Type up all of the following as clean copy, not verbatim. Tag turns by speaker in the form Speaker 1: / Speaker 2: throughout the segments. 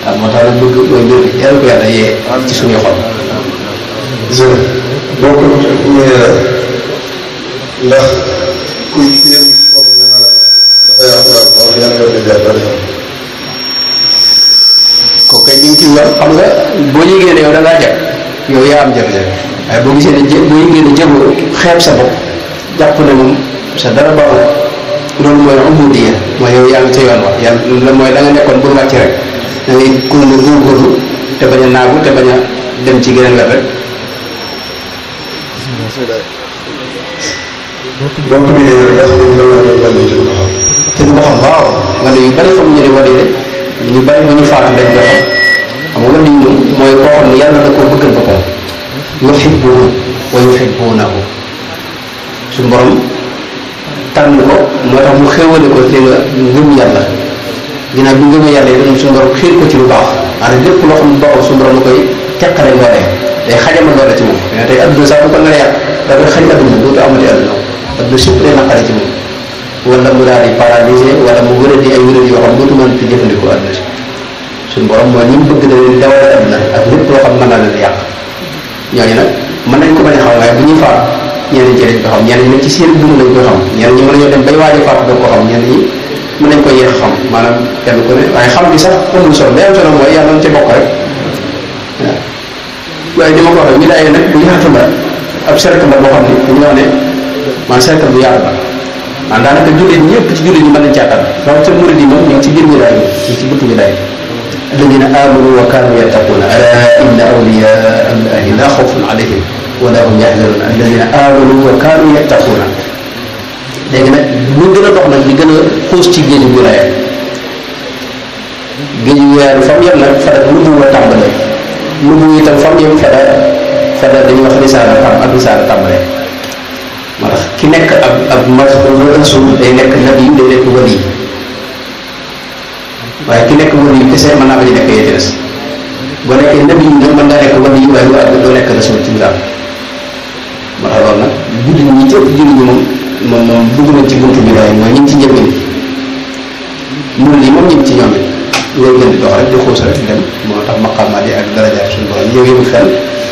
Speaker 1: waaw moo tax nag bëgg mooy mbir mi yàlla ko yàlla yee ci suñuy xol.
Speaker 2: boo ko ndax kuy téem boppam ne maanaam dafay alxuraan wala yàlla yow di jaar bari
Speaker 1: kooku kay ñu ngi ciy war xam nga boo yëgee ne yow da ngaa jag yow yaa am jafe-jafe waaye boo gisee ne boo yëgee ne jëloo xeeb sa bopp jàpp ne moom sa dara baaxul loolu mooy ubudiya mooy yow yaa ngi ca yoon wax yàlla mooy la nga nekkoon bul wàcc rek da ngay góorgóorlu te bañ a naagu te bañ a dem ci geneen wet rek.
Speaker 2: donc bi ndax ñu mën naa doon wàllu ci loxo.
Speaker 1: te du ko xam waaw wala yu bari xamuñu ne wala de ñu bari bu ñu faatu dañ koy xam nga wala yu moom mooy koo xam ne yàlla da koo bëggal boppam yuhibbuhu wa yuhibbunahu suñu borom tànn ko moo tax mu xéwale ko te nga ngëm yàlla ginnaaw bi ngëm yàlla yi suñu borom xiir ko ci lu baax maanaam lépp loo xam ne baaxul suñu borom da koy teqale loolee day xajama doole ci moom mais tey adduna sax bu ko nar a yàq da koy xañ adduna dootu amati adduna adduna supp day naqare ci moom wala mu daal di paralysé wala mu wëradi ay wëradi yoo xam dootu mën ci jëfandikoo adduna si suñu borom mooy ñi mu bëgg na leen dawal adduna ak lépp loo xam mën naa leen yàq ñooñu nag mën nañ ko bañ a xam waaye bu ñuy faat ñeneen ci lañ ko xam ñeneen ñi nag ci seen dund lañ koy xam ñeneen ñi mën nañoo dem bay waaj a faatu doog ko xam ñeneen ñi mën nañ ko yéex xam maanaam kenn ku ne waaye xam bi sax amul solo day am solo mooy yàlla na ci bokk rek waaw waaye ni ma ko waxee wilaaya nag bu yaatu la ab cercle la boo xam ne dañu wax ne man cercle bu yaatu la man daanaka jullit ñëpp ci jullit ñi mën nañ caataan rawatina murid yi moom ñu ngi ci biir wilaaya ñu ngi ci buntu wilaaya alladina amanu wa kanu yattaquna ala inna awliya allahi la xawfun alayhim wala hum yaxzanun alladina amanu wa kanu yattaquna léegi nag ñu gën a dox nag di gën a xuus ci géeju wilaaya géeju wilaaya bi fa mu yem nag fa la nubu wa tàmbale nubu itam fa mu yem fa la dañuy wax risaala ak risaala tàmbale moo tax ki nekk ab rasul day nekk nabi day nekk wali waaye ki nekk wali kese mën naa bañ a nekk yee ci des boo nekkee nabi yi nag mën ngaa nekk wali waaye doo nekk rasul ci misaal moo tax loolu nag jullit ñi ci ëpp jullit ñi moom dugg nañ ci buntu bi waaye mooy ñu ngi ci njëlbeen murid yi moom ñu ngi ci ñoom it ngay gën di dox rek di xuus rek dem moo tax maqaamaat yi ak darajaat suñu borom yow yëngu fenn.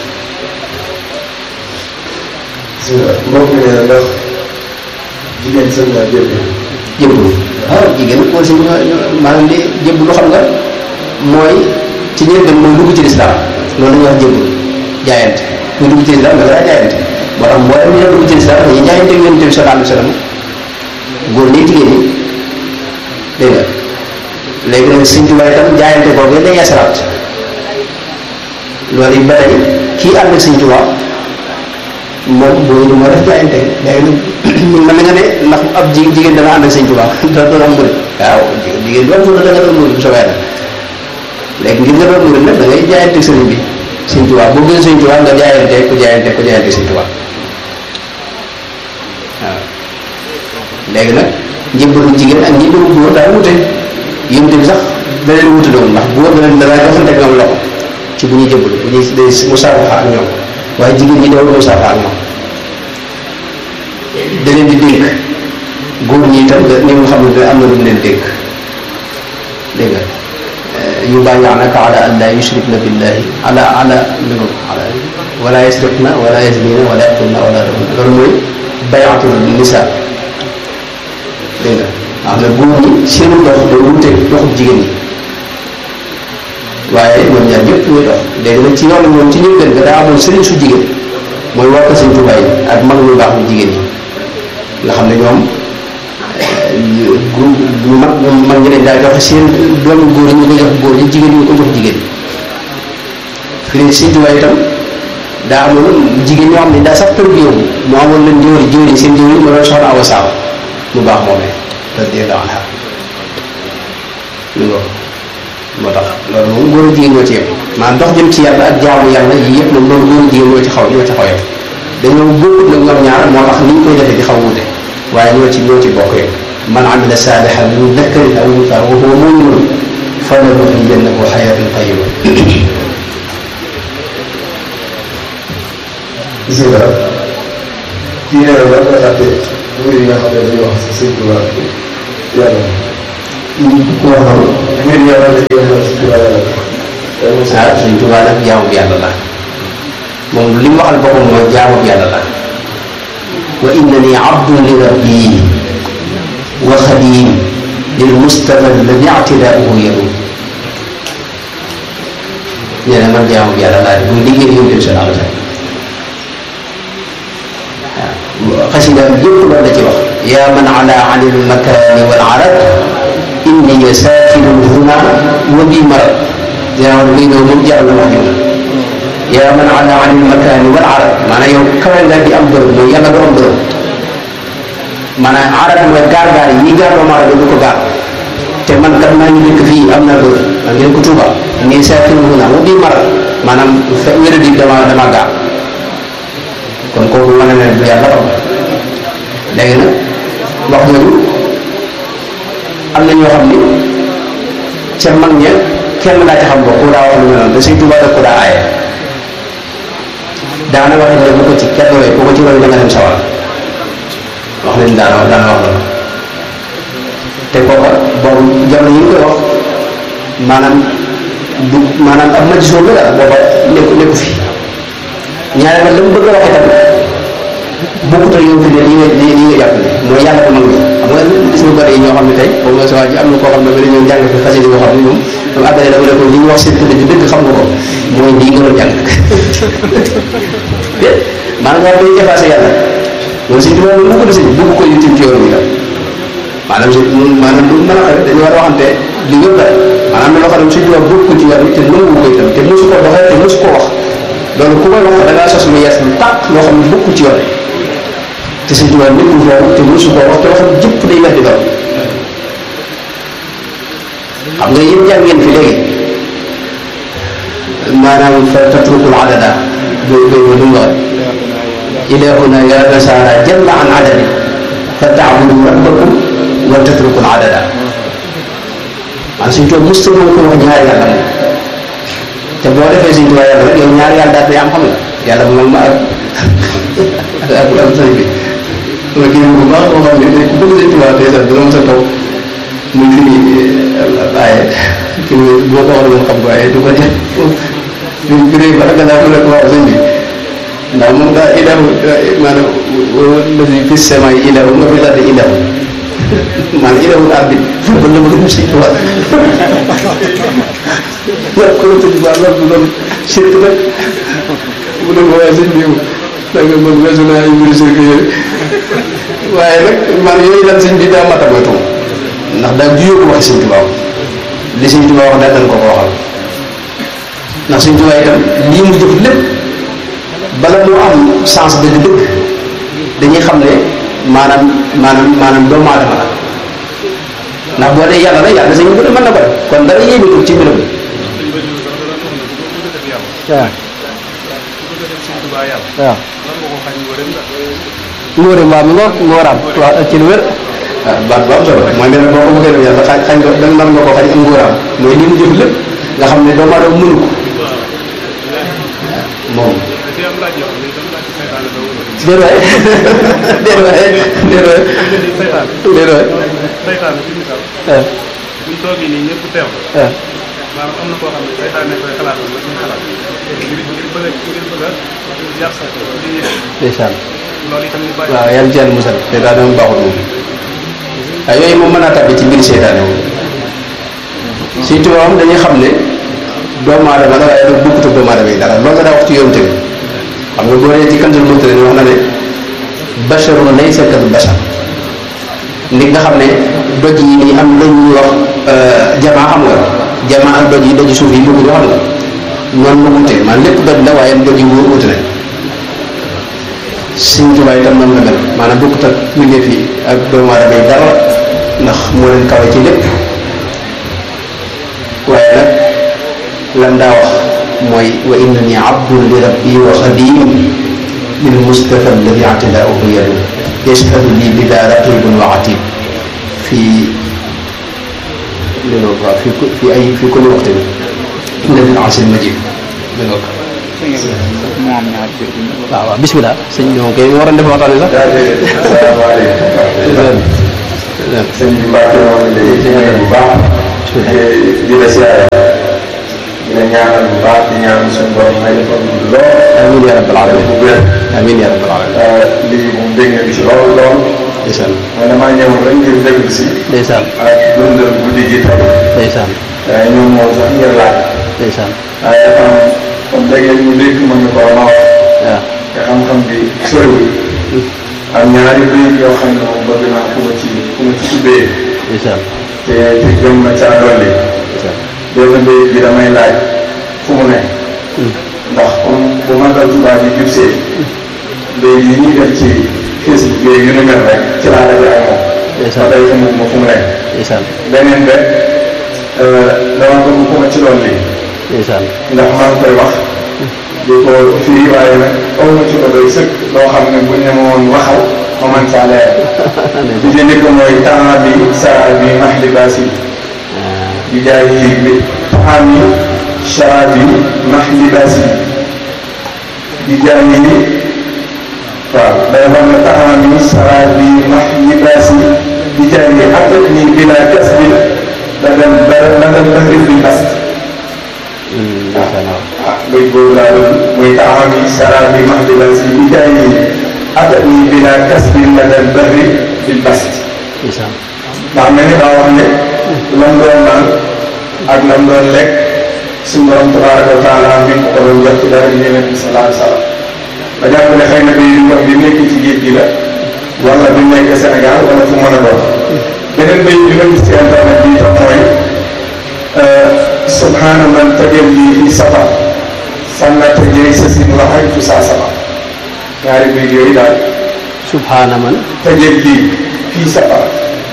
Speaker 2: mbokk mi ne ndax jigéen sën naa
Speaker 1: jébbalu waaw jigéen aussi maanaam li jébbalu xam nga mooy ci njëlbeen mooy dugg ci lislaam loolu la ñuy wax jébbalu jaayante muy dugg ci lislaam da nga daa jaayante moo tax mboolem ñu dugg ci lislaam dañuy jaayante ak Yonent bi sallallahu alayhi wa sallam góor ñi jigéen ñi dégg nga léegi nag Sëñ Tuubaa itam jaayante boobu day yeesalaat loolu it ba tey kii ànd ak Sëñ Tuubaa moom moo def jaayante léegi nag mën nga ne ndax ab jigéen dana ànd ak Sëñ Tuubaa doon am murid waaw jigéen bi am fu da nga doon murid bu soobee nag léegi ngir nga doon murid nag da ngay jaayante sëriñ bi Sëñ Tuubaa boo gën Sëñ Tuubaa nga jaayante Sëñ Tuubaa waaw léegi nag njëbbalu jigéen ak njëbbalu góor daa wute yénte bi sax da leen wute doon ndax góor danaa joxante ak ñoom loxo ci bu ñuy jëbbalu bu ñuy day musaafaxa ak ñoom waaye jigéen ñi dawul musaafaxa ak ñoom da leen di dénk góor ñi itam ni nga xam ne am na lu mu leen dénk dégg nga yubayi'naka ala an la yushrikna billahi ala wala yasriqna wala yaznina wala yaqtulna wala loolu mooy bayatul nisa dégg nga xam ne góor ñi seenu dox day wuute doxub jigéen ñi waaye ñoom ñaar ñëpp ñuy dox léegi nag ci yoon moom ci njëlbéen nga daa amoon sëriñ su jigéen mooy war ko Sëñ Tuubaa yi ak mag ñu baax ñu jigéen ñi nga xam ne ñoom mag ñi dañ daa joxe seen doomu góor ñi ko jox góor ñi jigéen ñi ko jox jigéen fi ne Sëñ Tuubaa itam daa amoon jigéen ñoo xam ne daa sax tër bi yow mu amoon leen jëwri seen jëwri mu doon soxna Awa Saaw mu baax moomee radiyallahu anha moo tax loolu moom góor a jigéen ñoo ci yem maanaam dox jëm ci yàlla ak jaamu yàlla yii yëpp moom loolu góor a jigéen ñoo ci xaw yem dañoo bokkut nag ñoom ñaar moo tax ni ñu koy defee di xaw wute waaye ñoo ci bokk yem man amila saalihan min dakarin aw unsaa wa huwa mu'minun falanuhyiyannahu hayaatan tayyiba.
Speaker 2: gis nga kii nee na lan nga àtte mbir yi nga xam ne dañuy wax si Sëñ Tuubaa yàlla.
Speaker 1: ñu ko waxoon.
Speaker 2: ngir yàlla dañuy wax si Tuubaa yàlla.
Speaker 1: Sëñ Tuubaa nag jaamu yàlla la moom li mu waxal boppam mooy jaamu yàlla la wa innani abdun li rabbi wa xadim lil mustafa alladi i'tidaa'uhu yadum nee na man jaamu yàlla laa bu liggéey yow bi sallallahu alayhi wa sallam waaw xasida yëpp loolu la ci wax yaa man ala anil makaani wal arab inni saakirun huna wa bi marad yaa man li ñëw moom jàll wax ñu yaa man ala anil makaani wal arab maanaam yow kawe nga di am bërëb mooy yàlla doo am bërëb maanaam arab mooy gaar-gaar yi gaar doomu aadama du ko gaar te man kat maa ngi dëkk fii am naa bërëb maa ngi ko Tuuba nii saakirun huna wa bi marad maanaam fe wéradi dama gaar kon kooku mën na ne du yàlla xam léegi nag wax jooju am na ñoo xam ni ca mag ña kenn daa ci xam ko ku daa wax lu mel noonu te Sëñ Tuubaa daf ko daa aaye daana wax ne bu ko ci kenn roy ku ko ci roy da nga dem sawar wax nañ daana wax loolu te kooka boobu jamono yi ñu koy wax maanaam ab majisoo la daal booba nekku fi ñaare ba la mu bëgg a wax itam bokkut ak yow fi ne lii nga jàpp ne mooy yàlla ko mag ñi xam nga gis nga bëri ñoo xam ne tey boobu nga sa waa ji am na koo xam ne ba dañoo jàng fi xasida yoo xam ne moom dama àggale dama ne ko li ñu wax seen tëdd bi dëgg xam nga ko mooy lii nga doon jàng maanaam nga day effacé yàlla loolu si tubaab mu ko dese bëgg ko yitim ci yoon bi tam maanaam lu mën a xew dañu war a waxante li wér la maanaam loo xam ne si tubaab bëgg ko ci yoon bi te nangu ko itam te mosu ko doxee te mosu ko wax loolu ku koy wax da ngaa sos lu yees lu tàq loo xam ne bokkul ci yoon te Sëñ Tuubaa nekkul foofu te mosu koo wax te waxam jëpp day weddi doon xam nga yéen jàng ngeen fi léegi maanaam fa tatrukul adada boobu lu mu wax ilahuna ya nasara jalla an adadi fa taabudu rabbakum wa tatrukul adada maanaam Sëñ Tuubaa mos ko wax ñaari yàlla moom te boo defee Sëñ Tuubaa yàlla rek yow ñaari yàlla daal di am xam nga yàlla bu mag ma ak sëñ bi ma kii bu baax boo xam ne tey ku bëgg Sëñ Tuubaa tey sax dina mos a taw muy firi aaye kii boo ko waxee moom xam ko waaye du ko def ñu firee ba naka laa ko nekk waaw sëñ bi ndax moom daa idahu maanaam la si fis sama yi idahu nga fi daal idahu maanaam idahu ardi ba la bëgg Sëñ Tuubaa waaw ko Sëñ Tuubaa loolu sirk nag mu ne ko waaye sëñ bi da nga moom weesu naa ay mbiri sirk yooyu waaye nag man yooyu lan sëñ bi daa mat a moytu ndax daa juyoo ko waxi Sëñ Tuubaa li Sëñ Tuubaa wax daa dañ ko waxal ndax Sëñ Tuubaa itam lii mu jëf lépp bala mu am sens dëgg-dëgg dañuy xam ne maanaam doomu aadama la ndax boo dee yàlla la yàlla sañu ko mën na ko def kon dara yéemetul ci mbiram waaw ngóore mbaam mi ngóoraam waaw ci lu wér waaw baat bu am solo mooy mel ne boo ko bëggee def yàlla xañ ko da nar nga ko xañ am ngóoraam mooy li mu jëf lépp nga xam ne doomu aadama mënu ko moom déet waay déet waay déet waay déet waay
Speaker 3: saytaane ci misaal buñ toogee nii ñëpp teew maanaam am na koo xam ne saytaane koy xalaatal la suñu xalaat ngir bëgg a yàq sa
Speaker 1: ndeysaan
Speaker 3: loolu itam ñu bàyyi
Speaker 1: waaw yàlla jàll musal seytaane moom baaxul moom waaw yooyu moom mën naa tabbi ci mbiri seytaane moom surtout moom dañuy xam ne doomu aadama la waaye loolu bokkut ak doomu aadama yi dara loolu la daa wax ci yoon tamit xam nga boo nee ci kantul muntari wax na ne basharun laysa kal bashar nit nga xam ne doj yi nii am lañ ñuy wax jamaa xam nga jamaa ak doj yi doji suuf yi bokkuñu xam nga noonu la wute maanaam lépp doj la waaye doj yi wute nañ Sëñ Tuubaa itam noonu la mel maanaam bokkut ak mbindeef yi ak doomu aadama yi dara ndax moo leen kawe ci lépp waaye nag lan daa wax mooy wa innani abdun li rabbi wa xadim lil mustafa alladi i'tidaa'uhu yadu yashhadu li bi daa raqibun wa atid fii fi kulli waqtin inda fil arshil majid waaw waaw bismillah sëñ bi moom kay waroon def waxtaan bi sax.
Speaker 2: asalaamaaleykum. sëñ bi Mbacke moom la ñu bu baax. di la siyaare. di la ñaanal bu baax di ñaanal suñu borom may defal bu lool.
Speaker 1: amiin yaa rabbal aalamiin
Speaker 2: bu wér.
Speaker 1: amiin yaa rabbal aalamiin.
Speaker 2: lii moom dégg nga ci lool lool.
Speaker 1: ndeysaan.
Speaker 2: man damaa ñëwoon rek ngir déglu si.
Speaker 1: ndeysaan.
Speaker 2: ak dundal guddi gi tey.
Speaker 1: ndeysaan.
Speaker 2: waaye ñoom moom sax ngir laaj.
Speaker 1: ndeysaan.
Speaker 2: waaye dafa am comme léeg-léeg ñu dégg mën na ko ma wax.
Speaker 1: waaw.
Speaker 2: te xam-xam bi soriwul. ak ñaari béy yoo xam ne moom bëgg naa ku ma ci tuddee.
Speaker 1: ndeysaan.
Speaker 2: te jëm na caa dolli.
Speaker 1: ndeysaan.
Speaker 2: benn béy bi damay laaj fu mu ne. ndax comme bu magal Tuubaa bi jub see. léegi yi ñuy def ci Facebook bi yu ni mel rek ci laa dajee ak moom.
Speaker 1: ndeysaan.
Speaker 2: ba tey xamul ma fu mu ne.
Speaker 1: ndeysaan.
Speaker 2: beneen be dama bëgg ku ma ci dolli.
Speaker 1: ndeysaan.
Speaker 2: ndax maa ngi koy wax. di ko fii waaye nag aw ma ci ko doy sëkk loo xam ne bu ñu woon waxal ma man caa leer. bi ci njëkk mooy temps bi saa bi max libaasi bi jaay yi bi temps bi saa bi max libaasi bi jaay yi waaw day wax ne temps bi saa bi max libaasi bi jaay yi ak ni bila kas bi da dem bëri bi bas. béy boobu laa doon muy taxaw yi sara bi max bi bas bi jaay yi ak ni bila kas bi la dem bëri bi bas. ndax mel ni daa wax ne lam doon naan ak lam doon lekk suñu borom tabaraka wa taala mi ngi ko doon jox ci dara di Yonent bi sallallahu alayhi wa sallam ba jàpp ne xëy na béy yu bi nekk ci géej gi la wala bi nekk Sénégal wala fu mën a doon beneen béy bi nga gis ci internet bi tam mooy subhaana man tajalli fi safar sannata jëy sa sin waxaytu saa safar ñaari béy yooyu daal
Speaker 1: subhaana man
Speaker 2: tajalli fi safar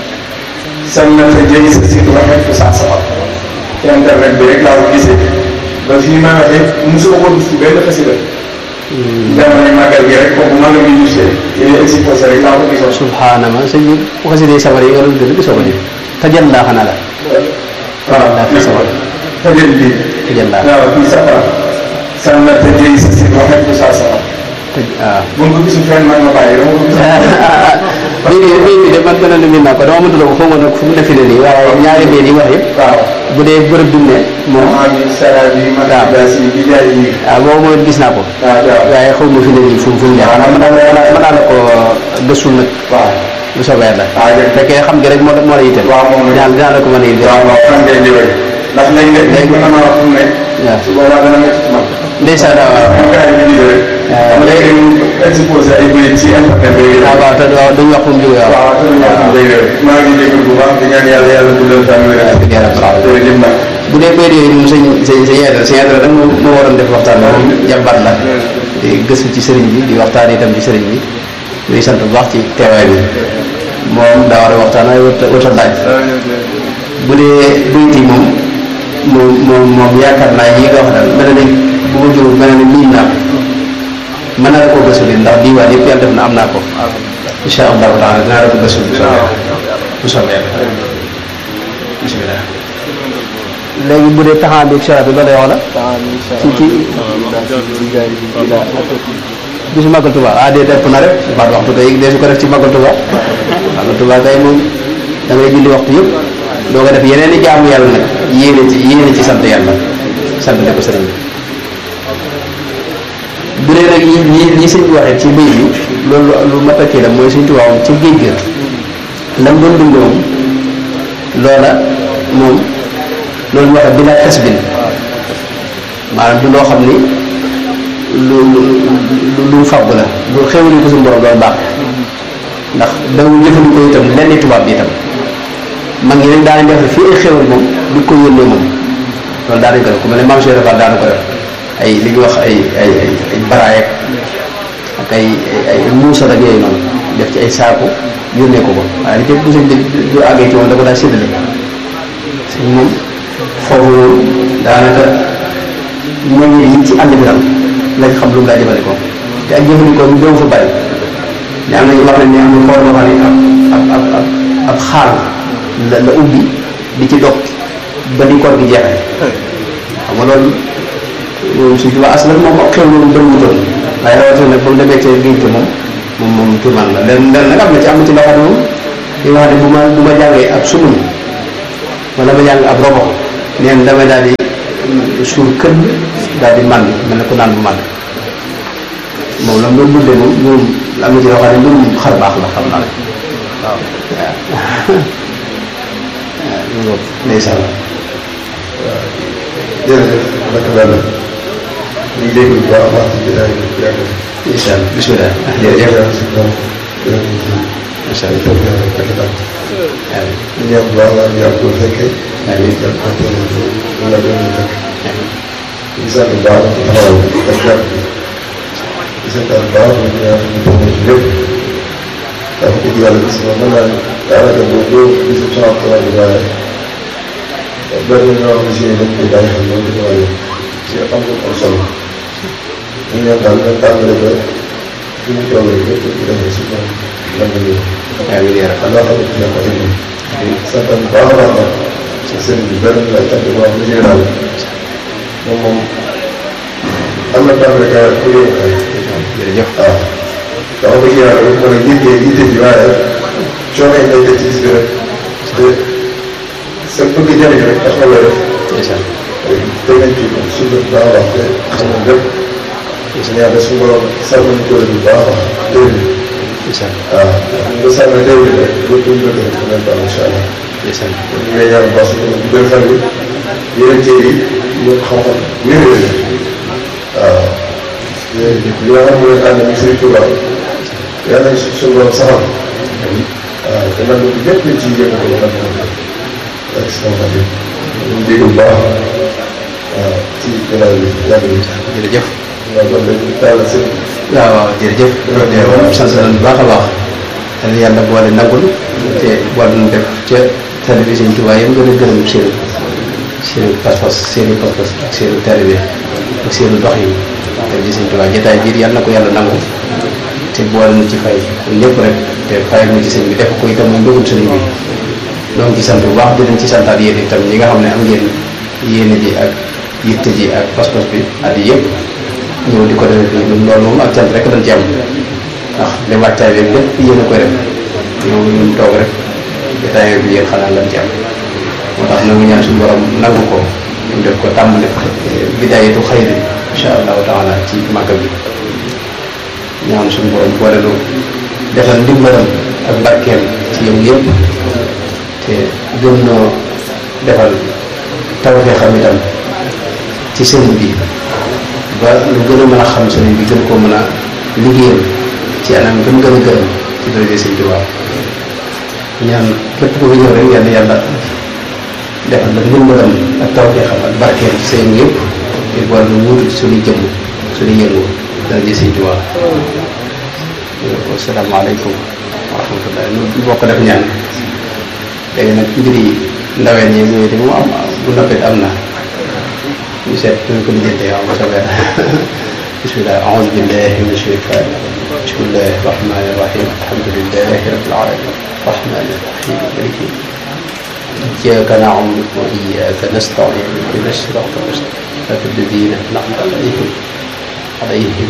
Speaker 2: sannata jëy sa sin waxaytu saa safar ci internet bi rek laa ko gisee ba fii ma waxee mosuma ko gis ci benn xasida jamono màggal gi rek kooku màggal gi jusee yooyu exposé rek laa ko gisoon
Speaker 1: subhaana man sëñ bi bu xasidee sabar yi wala dëgg gisoo ko di tajal laa xanaa la
Speaker 2: waaw
Speaker 1: fii safar
Speaker 2: tajal lii
Speaker 1: tajal laa
Speaker 2: waaw fii safar sannata jëy sa sin waxaytu saa safar
Speaker 1: waaw
Speaker 2: bu ma ko gisul fenn man ma bàyyi dama ko gisul
Speaker 1: bii de man gën a limin naa ko dama mënut ko foo ma nag fu mu nekk nii waaye ñaari bee yi wax yëpp
Speaker 2: waaw
Speaker 1: bu dee bërëb bi mu ne moom
Speaker 2: amiin sara bi max bi jaay yi
Speaker 1: waaw boobu moom gis naa ko waaye xaw ma fi ne nii fu mu ne xanaa mën naa la ko gëstul nag
Speaker 2: waaw
Speaker 1: bu soobee la
Speaker 2: waaw
Speaker 1: fekkee xam nga rek moo la yitteel
Speaker 2: waaw moom
Speaker 1: dinaa la ko mën a yitteel
Speaker 2: waaw waaw fan ngay ñëwee ndax léegi mën na maa wax fu mu ne
Speaker 1: waaw
Speaker 2: su boobaa dana métti ci man
Speaker 1: ndeysaan waaw
Speaker 2: léegi exposé ay bëy ci internet bi
Speaker 1: waaw te waaw dañu wax fu mu jógee
Speaker 2: waaw te dañu wax fu mu jógee maa ngi jégalu bu baax di ñaan yàlla yàlla guddal fan wér jërëjëf nag
Speaker 1: bu dee béy yooyu moom sa yeetal rek moo waroon def waxtaan moom jàmbaat la di gëstu ci sëriñ bi di waxtaan itam ci sëriñ bi muy sant bu baax ci teewaay bi moom daa war a waxtaan ay wata laaj bu dee béykat yi moom yaakaar naa yi nga wax daal mel na ne bu ma jóg mel na ne miin naa ko mën naa la koo gëstu ndax diwaan yëpp yàlla def na am naa ko incha allahu taala dinaa la ko gëstu bu soobee bismillah léegi bu dee taxaw bi ak sara bi ba lay wax la ci bisu màggal Tuubaa ah dee ëpp na rek baat waxtu kay dee su ko def ci màggal Tuubaa màggal Tuubaa kay moom da ngay julli waxtu yëpp doo ko def yeneen i jaamu yàlla nag yéene ci sant yàlla sant ne ko sëriñ bi bu dee nag ñi sëñ bi waxee ci béy bi loolu lu mat a kii la mooy sëñ Tuubaa moom ci géej ga lam doon dund moom loola moom loolu ñu waxee bi laa kas bin maanaam du loo xam ni lu fàggu la lu xéwali ko suñu borom loolu baax ndax dawul jëfandikoo itam lenn tubaab bi itam mag ñi nag daanañ def fii ay xéwal moom di ko yónnee moom loolu daanañ ko def ku mel ne maam Cheikh Fall daana ko def ay li ñuy wax ay baraay ak ay muusal ak yooyu noonu def ci ay saaku yónnee ko waaye li képp bu sëñ bi du àggee ci moom da ko daa séddale sëñ moom foofu daanaka ñooñu yi ci àll bi daal lañ xam lu mu daa jëfandikoo te ak jëfandikoo bi doo fa bari ñaan nañu wax nañ ne am na xool boo xam ne ab xaal la ubbi di ci dog ba ni koor gi jeexee xam nga loolu suñ tubaab aslan moom ak xew loolu bëriwutoon waaye rawatina nag ba mu demee ca géej gi moom kiimaan la leen nag am na ci loo xam ne moom li nga xam ne bu ma jàngee ab sunum wala ma jàng ab robo neen damay daal di suur kër daal di mànd mel ne ko naan bu mànd moom la mu doon dundee moom ñoom am na ci yoo xam ne mbirum xar baax la xam naa ne waaw waaw waaw ndeysaan
Speaker 2: waaw jërëjëf naka la ñu ngi dégg bu baax a baax ci jotaay bi yàgg na.
Speaker 1: incha allah bisimilah jërëjëf macha allah
Speaker 2: ñu ñaan bu baax laa ñu yàgg ko fekkee.
Speaker 1: amiin
Speaker 2: yàgg ko la doon fekk. ñu sant bu baax ci taxawaay bi ak jàpp bi. di sant bu baax ñu ñaan ñu toog ci lépp. ndax dëgg yàlla gis nga mën naa daanaka boobu gisu sama taxawaay bi waaye bari na ñoo xam ne si dañ koy bàyyi xel loolu dañu war a ci am am solo. ñu ñaan daal dañ tàmbale ba fi ñu toll lépp di defee si ñoom lan la ñuy
Speaker 1: amiin yaa
Speaker 2: Allah xam ne dina ko indi. sant bu baax a baax a ci sëriñ bi benn la cant boo xam ne général moom am na tàmbale kaay ku yëngu kaay.
Speaker 1: jërëjëf
Speaker 2: waaw. wax dëgg yàlla bu mën a yëggee yitte ji waaye coono yi day def ci bis bi rek te sa bëgg jëriñ rek tax na lay def.
Speaker 1: ndeysaan
Speaker 2: te nañ ci suñu baax a baax te xam nañ lépp. suñu yàlla suñu borom sàmm nañu ko bu baax a baax déwén.
Speaker 1: ndeysaan
Speaker 2: waaw nga sàmm déwén rek lépp lu ñu bëgg rek dinañ ko am incha allah.
Speaker 1: ndeysaan
Speaker 2: ñu ngi lay ñaan baax suñu bu gën fan bi yeneen cër yi yëpp xam-xam wér-wér waaw. li nga xam ne mooy ànd ak Sëriñ Tuubaa yàlla nañ suñu borom saxal. waaw te man lépp luñ ciy yëngatu ba nga xam ne ak si xam-xam yi ñu ngi dégg bu baax waaw ci gannaaw bi yàgg bi.
Speaker 1: jërëjëf
Speaker 2: waaw kon dañuy tàllal seen.
Speaker 1: waaw waaw jërëjëf sant nañ bu baax a baax yal na yàlla boole nangul te boole nu def ca télévision Touba yam gën a gërëm seen pas-pas seen i pas-pas ak seen i taalibe ak seen i doxin télévision Touba jotaay biir yal na ko yàlla nangu te boole nu ci fay ñëpp rek te fayal nu ci sëñ bi def ko itam muy ndogul sëriñ bi donc ci sant bu baax di leen ci santaat yéen itam ñi nga xam ne am ngeen yéene ji ak yitte ji ak pas-pas bi at yi yëpp ñëw di ko defee fii ñun loolu moom ak cant rek dañ ci am ndax li wàccaay bi lépp yéen a koy def ñëw ñun toog rek jotaay bi yéen xanaa lañ ci am moo tax na ngi ñaan suñu borom nangu ko ñu def ko tàmbali bidaayatu xayri incha allahu taala ci màgg bi ñaan suñu borom boole lu defal ndimbalam ak barkeem ci yow yëpp te gën noo defal tawfee xam itam ci sëriñ bi ba lu gën a mën a xam sëriñ bi gën koo mën a liggéeyal ci anam gën a gërëm ci daraja Sëriñ Tuubaa ñaan képp ku fi ñëw rek yàlla yàlla defal la ndimbalam ak tawfeexam ak barkeem ci sëriñ yëpp te boole lu wuutu ci suñuy jëmm suñuy yëngu daraja Sëriñ Tuubaa. Asalaamaaleykum wa rahmatulah ñu bokk def ñaan léegi nag mbiri ndaween yi yooyu de moom am bu noppee am na ñu seet ñu ko lijjantee waaw mos a weer bisimilah aoudu billahi min shaytaani rajim bismillahi rahmani rahim alhamdulilahi rabbil alamin rahmani rahim maliki iyyaka na'budu wa iyyaka nasta'in ihdina sirata mustaqim sirata alladhina an'amta alayhim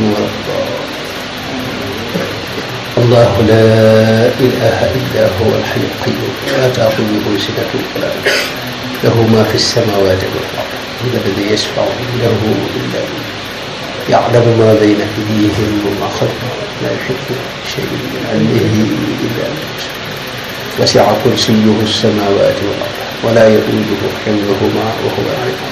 Speaker 1: الله لا إله إلا هو الحي القيوم لا تأخذه سنة ولا نوم له ما في السماوات والأرض هو الذي يشفع عنده إلا هو يعلم ما بين أيديهم وما خلفهم لا يحيطون بشيء من علمه إلا بما وسع كرسيه السماوات والأرض ولا يؤوده حفظهما وهو العلي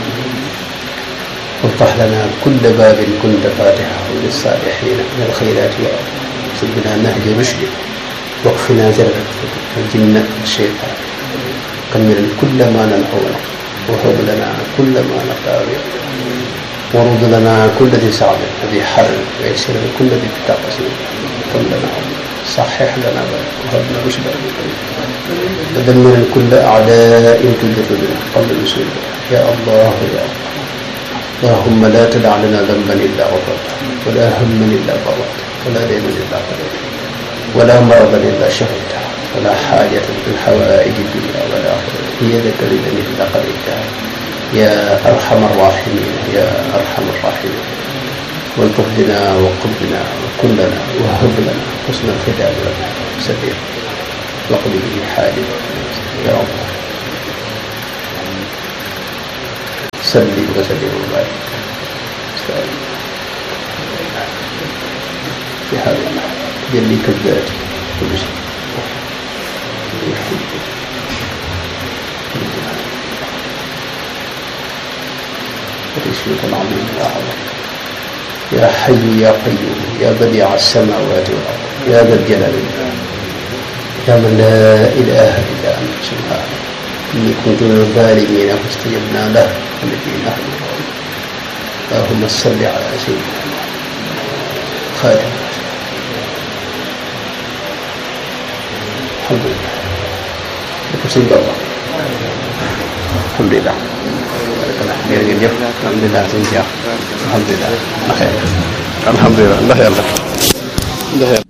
Speaker 1: وافتح لنا كل باب كنت فاتحه للصالحين من الخيرات والأرض سبنا نهج رشد واقفنا جلد الجن الشيطان كمل كل ما ننحونا وهب لنا كل ما نختار ورد لنا كل ذي صعب ذي حر ويسر كل ذي بتقص كن لنا صحح لنا وهب لنا رشدا ودمر كل أعداء تدر بنا قبل الوصول يا الله يا الله اللهم لا تدع لنا ذنبا إلا غفرته ولا هما إلا فرجته ولا دينا إلا قضيته ولا مرضا إلا شفيته ولا حاجة في الحوائج الدنيا والآخرة هي لك رضا إلا قضيتها يا أرحم الراحمين يا أرحم الراحمين والطف بنا وقل بنا وكن لنا وهب لنا حسن الختام لنا سبيل وقل به حاجة يا الله salli wa sallim wa barik في هذا جليك الذات كل شيء اسمك العظيم الأعظم يا حي يا قيوم يا بديع السماوات والأرض يا ذا الجلال والإكرام يا من لا إله إلا أنت سبحانك إني كنت من الظالمين فاستجبنا له ونجينا من الظالمين اللهم صل على سيدنا خاتم الحمد لله لكم سيد الله الحمد لله jërëjëf alhamdulilah sëñ Cheikh alhamdulilah ndax yàlla alhamdulilah ndax yàlla